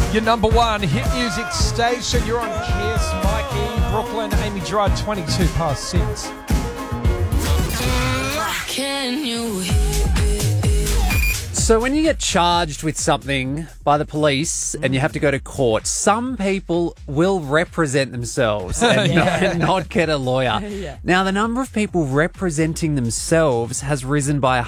Your number one hit music station. You're on Kiss, Mikey, Brooklyn, Amy Drive, 22 past 6. Can you So when you get charged with something by the police and you have to go to court, some people will represent themselves and not get a lawyer. Now, the number of people representing themselves has risen by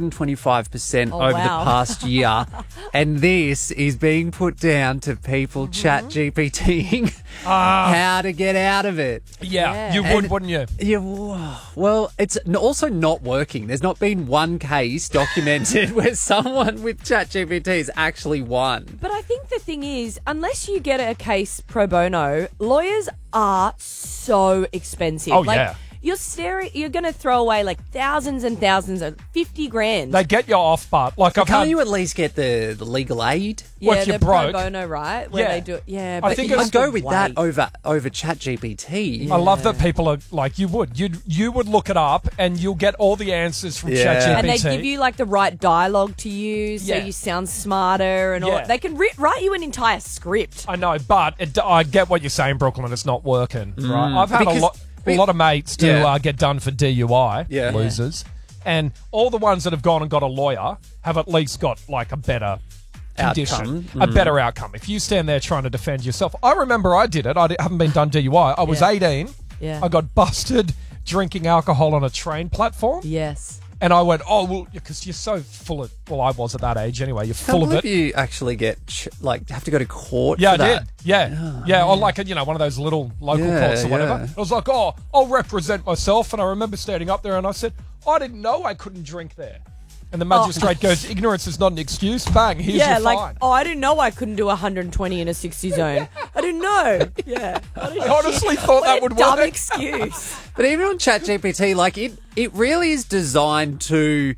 125% over the past year. And this is being put down to people chat GPTing how to get out of it. Yeah, you would, wouldn't you? Yeah, well, it's also not working. There's not been one case documented where someone with ChatGPT has actually won. But I think the thing is, unless you get a case pro bono, lawyers are so expensive. Oh, yeah. You're going to throw away like thousands and thousands of 50 grand. They get you off, but like I've Can't had... you at least get the legal aid? Well, if you're the broke. pro bono, right? Where Yeah. they do it. Yeah, I but think you it's- have to I'd go with that wait. over ChatGPT. I love that people are like, you would look it up and you'll get all the answers from ChatGPT. And they give you like the right dialogue to use, so Yeah. you sound smarter and all. Yeah. They can write you an entire script. I know, but I get what you're saying, Brooklyn. It's not working, right? I've had Because- a lot of mates to Yeah. get done for DUI, Yeah. losers, and all the ones that have gone and got a lawyer have at least got like a better condition, Outcome. a better outcome. If you stand there trying to defend yourself, I remember I did it. Haven't been done DUI. I was 18. Yeah. I got busted drinking alcohol on a train platform. Yes. And I went, oh, well, because you're so full of... Well, I was at that age anyway. You're Can't full of believe it. you actually get have to go to court Yeah, for I that. did. Yeah. Or like, one of those little local Yeah, courts or whatever. yeah. I was like, oh, I'll represent myself. And I remember standing up there and I said, I didn't know I couldn't drink there. And the magistrate goes, ignorance is not an excuse. Bang, here's your fine. I didn't know I couldn't do 120 in a 60 zone. I didn't know. Yeah. I honestly thought that would Dumb work. excuse. But even on ChatGPT, like it really is designed to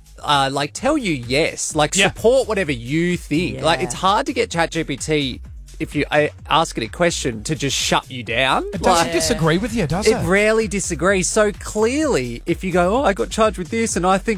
tell you yes, support whatever you think. Yeah. Like it's hard to get ChatGPT if you ask it a question to just shut you down. It doesn't Like, disagree with you, does it? it rarely disagrees. So clearly, if you go, I got charged with this and I think